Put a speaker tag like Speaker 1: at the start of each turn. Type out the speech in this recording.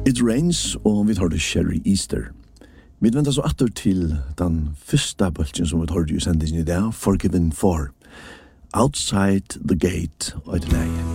Speaker 1: It Rains, og vi tar det Sherry Easter. Vi venter så atter til den første bølgen som vi tar det i sendingen i dag, Forgiven For. Outside the Gate, og et leie.